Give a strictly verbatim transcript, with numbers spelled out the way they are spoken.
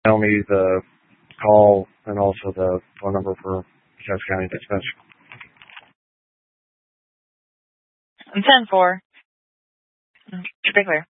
Tell me the call and also the phone number for Chaska County Dispatch. ten four. To be clear.